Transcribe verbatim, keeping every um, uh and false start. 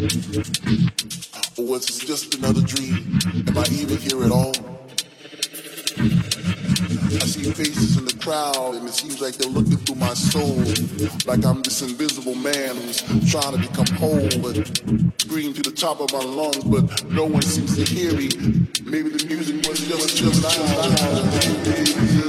Or was it just another dream? Am I even here at all? I see faces in the crowd and it seems like they're looking through my soul, like I'm this invisible man who's trying to become whole and scream to the top of my lungs, but no one seems to hear me. Maybe the music was just just loud.